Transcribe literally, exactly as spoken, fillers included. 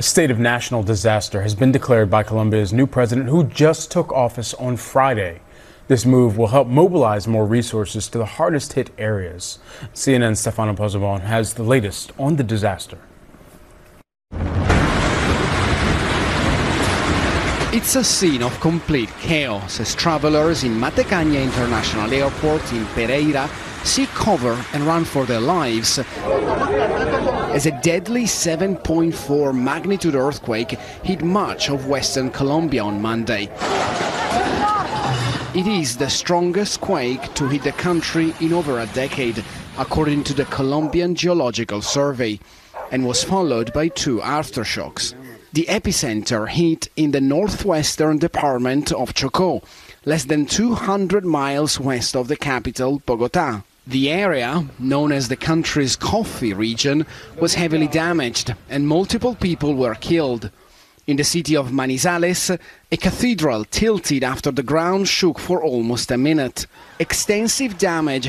state of national disaster has been declared by Colombia's new president, who just took office on Friday. This move will help mobilize more resources to the hardest hit areas. C N N's Stefano Pozzebon has the latest on the disaster. It's a scene of complete chaos as travelers in Matecaña International Airport in Pereira seek cover and run for their lives as a deadly seven point four magnitude earthquake hit much of western Colombia on Monday. It is the strongest quake to hit the country in over a decade, according to the Colombian Geological Survey, and was followed by two aftershocks. The epicenter hit in the northwestern department of Chocó, less than two hundred miles west of the capital, Bogotá. The area, known as the country's coffee region, was heavily damaged and multiple people were killed. In the city of Manizales, a cathedral tilted after the ground shook for almost a minute. Extensive damage